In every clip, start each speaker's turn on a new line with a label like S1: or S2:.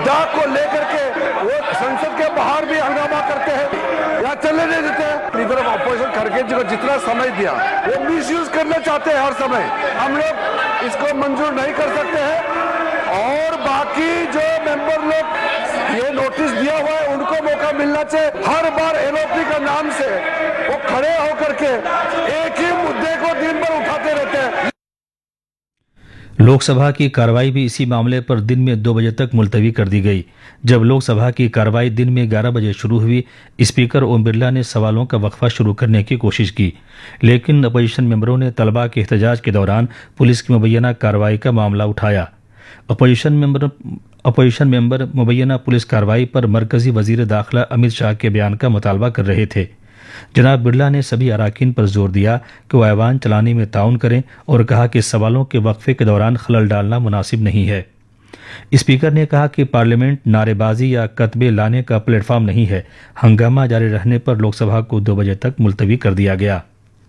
S1: मुद्दा को लेकर के वो संसद के बाहर भी हंगामा करते हैं या चलने नहीं देते हैं। लीडर ऑफ अपोजिशन खड़गे जी को जितना समय दिया वो मिसयूज करना चाहते हैं हर समय। हम लोग इसको मंजूर नहीं कर सकते हैं और बाकी जो मेंबर लोग ये नोटिस दिया हुआ है उनको मौका मिलना चाहिए। हर बार एलओपी का नाम से वो खड़े होकर के एक ही मुद्दे को दिन भर उठाते रहते हैं।
S2: लोकसभा की कार्रवाई भी इसी मामले पर दिन में 2 बजे तक मुलतवी कर दी गई। जब लोकसभा की कार्रवाई दिन में 11 बजे शुरू हुई, स्पीकर ओम बिरला ने सवालों का वक्फा शुरू करने की कोशिश की, लेकिन अपोजिशन मेंबरों ने तलबा के एहतजाज के दौरान पुलिस की मुबैना कार्रवाई का मामला उठाया। अपोजिशन मेंबर मुबैना पुलिस कार्रवाई पर मरकजी वजीर दाखिला अमित शाह के बयान का मुतालबा कर रहे थे। जनाब बिरला ने सभी अराकीन पर जोर दिया कि वो ऐवान चलाने में ताउन करें और कहा कि सवालों के वक्फे के दौरान खलल डालना मुनासिब नहीं है। स्पीकर ने कहा कि पार्लियामेंट नारेबाजी या कतबे लाने का प्लेटफॉर्म नहीं है। हंगामा जारी रहने पर लोकसभा को 2 बजे तक मुलतवी कर दिया गया।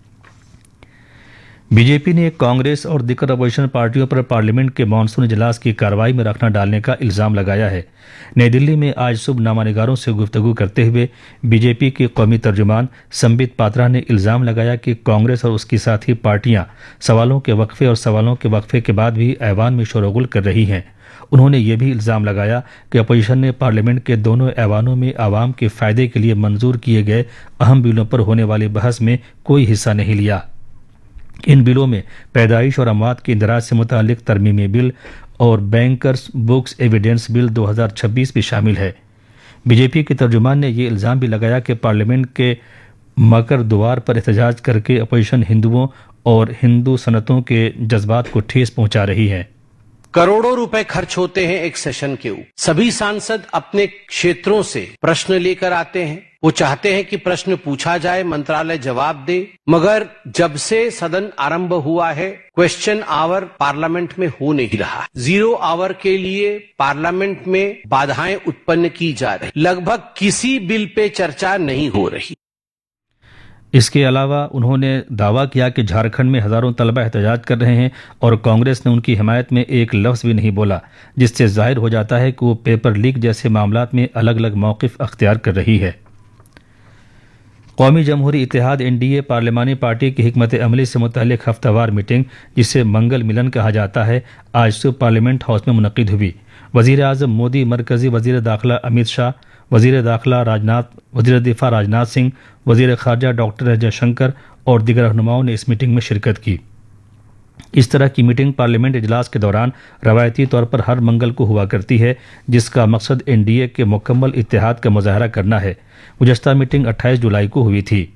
S2: बीजेपी ने कांग्रेस और दीगर अपोजिशन पार्टियों पर पार्लियामेंट के मानसून इजलास की कार्रवाई में रखना डालने का इल्जाम लगाया है। नई दिल्ली में आज सुबह नामानिगारों से गुफ्तगू करते हुए बीजेपी के कौमी तर्जुमान संबित पात्रा ने इल्जाम लगाया कि कांग्रेस और उसकी साथी पार्टियां सवालों के वक्फे और सवालों के वक्फे के बाद भी ऐवान में शोरगुल कर रही हैं। उन्होंने ये भी इल्जाम लगाया कि अपोजिशन ने पार्लियामेंट के दोनों ऐवानों में आवाम के फायदे के लिए मंजूर किए गए अहम बिलों पर होने वाली बहस में कोई हिस्सा नहीं लिया। इन बिलों में पैदाइश और अमवात के इंदराज से मुतालिक तरमीमी बिल और बैंकर्स बुक्स एविडेंस बिल 2026 भी शामिल है। बीजेपी के तर्जुमान ने ये इल्जाम भी लगाया कि पार्लियामेंट के मकर द्वार पर एहतजाज करके अपोजिशन हिंदुओं और हिंदू सनतों के जज्बात को ठेस पहुंचा रही है।
S3: करोड़ों रुपए खर्च होते हैं एक सेशन के ऊपर। सभी सांसद अपने क्षेत्रों से प्रश्न लेकर आते हैं। वो चाहते हैं कि प्रश्न पूछा जाए, मंत्रालय जवाब दे, मगर जब से सदन आरंभ हुआ है क्वेश्चन आवर पार्लियामेंट में हो नहीं रहा। 0 आवर के लिए पार्लियामेंट में बाधाएं उत्पन्न की जा रही। लगभग किसी बिल पे चर्चा नहीं हो रही।
S2: इसके अलावा उन्होंने दावा किया कि झारखंड में हजारों तलबा एहतजाज कर रहे हैं और कांग्रेस ने उनकी हिमायत में एक लफ्ज भी नहीं बोला, जिससे जाहिर हो जाता है कि वो पेपर लीक जैसे मामलात में अलग अलग मौक़िफ़ अख्तियार कर रही है। कौमी जमहूरी इत्तेहाद एनडीए पार्लिमानी पार्टी की हिकमत अमली से मुतल्लिक हफ्तावार मीटिंग, जिसे मंगल मिलन कहा जाता है, आज सुबह पार्लियामेंट हाउस में मुनक़िद हुई। वज़ीर आज़म मोदी, मरकज़ी वज़ीर दाखिला अमित शाह, वज़ीर दिफ़ा राजनाथ सिंह, वज़ीर ख़ारजा डॉक्टर एस जयशंकर और दीगर रहनुमाओं ने इस मीटिंग में शिरकत की। इस तरह की मीटिंग पार्लियामेंट इजलास के दौरान रवायती तौर पर हर मंगल को हुआ करती है, जिसका मकसद एनडीए के मुकम्मल इत्तेहाद का मुज़ाहरा करना है। गुज़श्ता मीटिंग 28 जुलाई को हुई थी।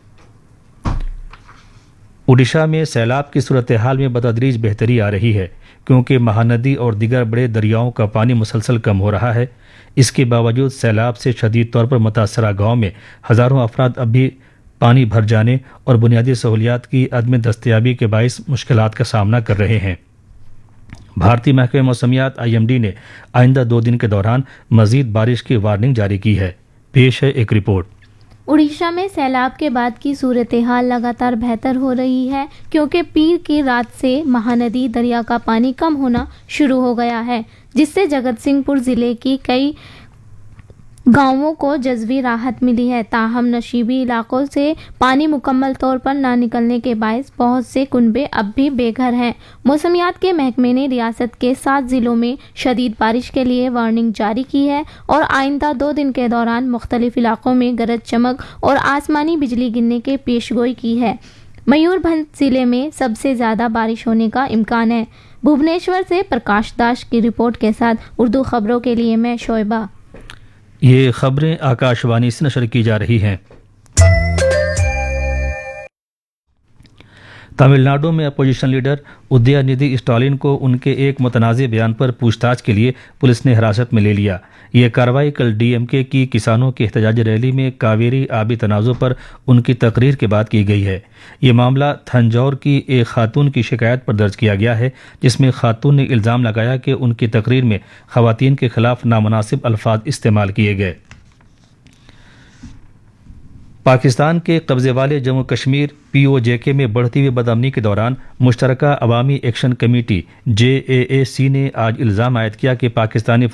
S2: ओडिशा में सैलाब की सूरत हाल में बतदरीज बेहतरी आ रही है, क्योंकि महानदी और दीगर बड़े दरियाओं का पानी मुसलसल कम हो रहा है। इसके बावजूद सैलाब से शदीद तौर पर मुतासरा गाँव में हज़ारों अफराद अब भी पानी भर जाने और बुनियादी सहूलियात की अदम दस्तयाबी के बाइस मुश्किलात का सामना कर रहे हैं। भारतीय महकमे मौसमियात IMD ने आइंदा 2 दिन के दौरान मजीद बारिश की वार्निंग जारी की है। पेश है एक रिपोर्ट।
S4: उड़ीसा में सैलाब के बाद की सूरत हाल लगातार बेहतर हो रही है, क्योंकि पीर की रात से महानदी दरिया का पानी कम होना शुरू हो गया है, जिससे जगतसिंहपुर जिले की कई गांवों को जज़वी राहत मिली है। ताहम नशीबी इलाकों से पानी मुकम्मल तौर पर ना निकलने के बायस बहुत से कुनबे अब भी बेघर हैं। मौसमियात के महकमे ने रियासत के 7 जिलों में शदीद बारिश के लिए वार्निंग जारी की है और आइंदा 2 दिन के दौरान मुख्तलिफ इलाकों में गरज चमक और आसमानी बिजली गिरने की पेशगोई की है। मयूरभंज जिले में सबसे ज़्यादा बारिश होने का इम्कान है। भुवनेश्वर से प्रकाश दास की रिपोर्ट के साथ उर्दू खबरों के लिए मैं शोएबा।
S2: ये खबरें आकाशवाणी से नशर की जा रही हैं। तमिलनाडु में अपोजिशन लीडर उदयनिधि स्टालिन को उनके एक मुतनाज़े बयान पर पूछताछ के लिए पुलिस ने हिरासत में ले लिया। ये कार्रवाई कल DMK की किसानों की एहतजाजी रैली में कावेरी आबी तनाज़ों पर उनकी तकरीर के बाद की गई है। ये मामला थंजौर की एक खातून की शिकायत पर दर्ज किया गया है, जिसमें खातून ने इल्ज़ाम लगाया कि उनकी तकरीर में ख़वातीन के खिलाफ नामुनासिब अल्फाज इस्तेमाल किए गए। पाकिस्तान के कब्जे वाले जम्मू कश्मीर POJK में बढ़ती हुई बदअमनी के दौरान मुश्तरका अवामी एक्शन कमेटी JAAC ने आज इल्ज़ाम आयद किया कि पाकिस्तानी